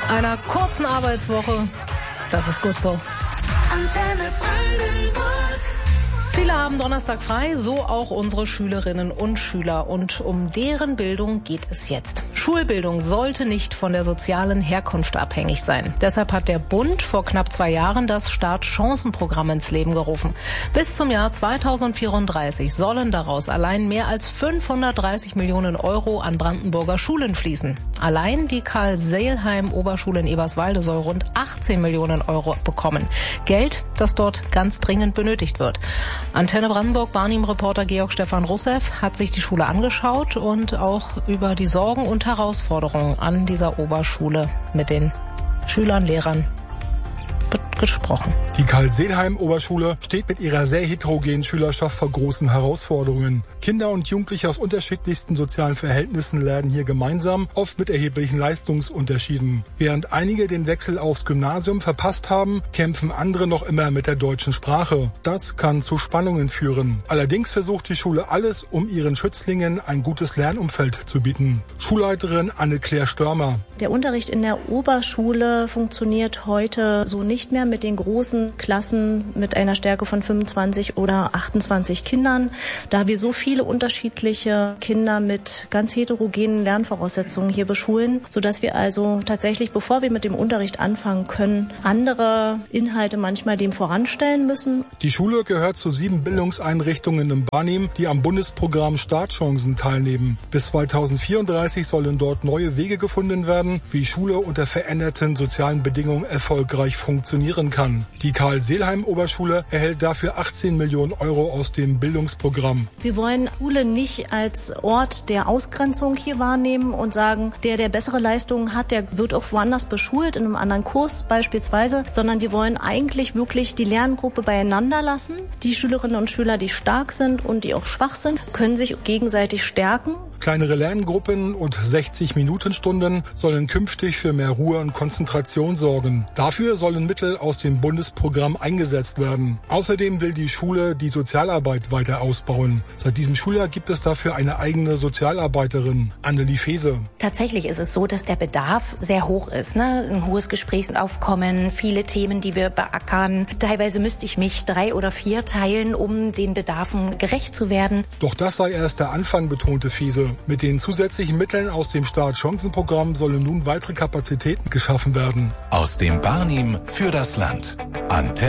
einer kurzen Arbeitswoche. Das ist gut so. Antenne Brandenburg. Viele haben Donnerstag frei, so auch unsere Schülerinnen und Schüler. Und um deren Bildung geht es jetzt. Schulbildung sollte nicht von der sozialen Herkunft abhängig sein. Deshalb hat der Bund vor knapp 2 Jahren das Start-Chancen-Programm ins Leben gerufen. Bis zum Jahr 2034 sollen daraus allein mehr als 530 Millionen Euro an Brandenburger Schulen fließen. Allein die Karl-Seelheim-Oberschule in Eberswalde soll rund 18 Millionen Euro bekommen. Geld, das dort ganz dringend benötigt wird. Antenne Brandenburg, Barnim-Reporter Georg Stefan Russev hat sich die Schule angeschaut und auch über die Sorgen und Herausforderungen an dieser Oberschule mit den Schülern, Lehrern gesprochen. Die Karl-Seelheim-Oberschule steht mit ihrer sehr heterogenen Schülerschaft vor großen Herausforderungen. Kinder und Jugendliche aus unterschiedlichsten sozialen Verhältnissen lernen hier gemeinsam, oft mit erheblichen Leistungsunterschieden. Während einige den Wechsel aufs Gymnasium verpasst haben, kämpfen andere noch immer mit der deutschen Sprache. Das kann zu Spannungen führen. Allerdings versucht die Schule alles, um ihren Schützlingen ein gutes Lernumfeld zu bieten. Schulleiterin Anne-Claire Störmer. Der Unterricht in der Oberschule funktioniert heute so nicht mehr mit den großen Klassen mit einer Stärke von 25 oder 28 Kindern, da wir so viele unterschiedliche Kinder mit ganz heterogenen Lernvoraussetzungen hier beschulen, sodass wir also tatsächlich, bevor wir mit dem Unterricht anfangen können, andere Inhalte manchmal dem voranstellen müssen. Die Schule gehört zu 7 Bildungseinrichtungen im Barnim, die am Bundesprogramm Startchancen teilnehmen. Bis 2034 sollen dort neue Wege gefunden werden, wie Schule unter veränderten sozialen Bedingungen erfolgreich funktionieren kann. Die Karl-Seelheim-Oberschule erhält dafür 18 Millionen Euro aus dem Bildungsprogramm. Wir wollen Schule nicht als Ort der Ausgrenzung hier wahrnehmen und sagen, der bessere Leistungen hat, der wird auch woanders beschult, in einem anderen Kurs beispielsweise, sondern wir wollen eigentlich wirklich die Lerngruppe beieinander lassen. Die Schülerinnen und Schüler, die stark sind und die auch schwach sind, können sich gegenseitig stärken. Kleinere Lerngruppen und 60-Minuten-Stunden sollen künftig für mehr Ruhe und Konzentration sorgen. Dafür sollen Mittel aus dem Bundesprogramm eingesetzt werden. Außerdem will die Schule die Sozialarbeit weiter ausbauen. Seit diesem Schuljahr gibt es dafür eine eigene Sozialarbeiterin, Annelie Fese. Tatsächlich ist es so, dass der Bedarf sehr hoch ist. Ein hohes Gesprächsaufkommen, viele Themen, die wir beackern. Teilweise müsste ich mich 3 oder 4 teilen, um den Bedarfen gerecht zu werden. Doch das sei erst der Anfang, betonte Fese. Mit den zusätzlichen Mitteln aus dem Start-Chancen-Programm sollen nun weitere Kapazitäten geschaffen werden. Aus dem Barnim für das Land. Antenne